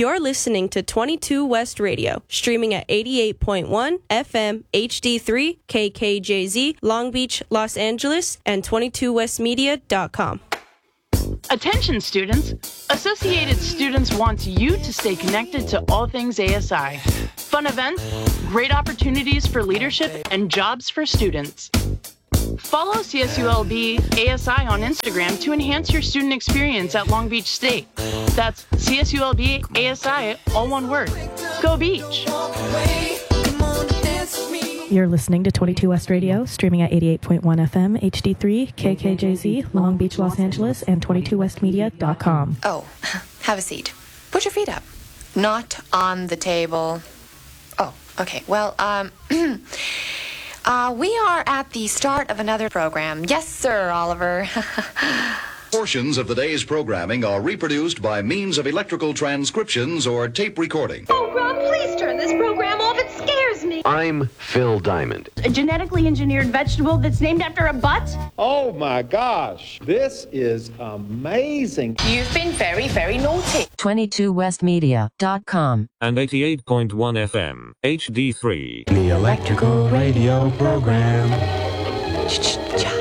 You're listening to 22 West Radio, streaming at 88.1 FM HD3 KKJZ, Long Beach, Los Angeles, and 22westmedia.com. Attention students! Associated Students wants you to stay connected to all things ASI. Fun events, great opportunities for leadership, and jobs for students. Follow CSULB ASI on Instagram to enhance your student experience at Long Beach State. That's CSULB ASI, all one word. Go Beach! You're listening to 22 West Radio, streaming at 88.1 FM, HD3, KKJZ, Long Beach, Los Angeles, and 22westmedia.com. Oh, have a seat. Put your feet up. Not on the table. Oh, okay. Well, we are at the start of another program. Yes, sir, Oliver. Portions of the day's programming are reproduced by means of electrical transcriptions or tape recording. Oh, Rob, please turn this program off. It scares me. I'm Phil Diamond. A genetically engineered vegetable that's named after a butt? Oh, my gosh. This is amazing. You've been very, very naughty. 22westmedia.com and 88.1 FM, HD3. The Electrical Radio Program.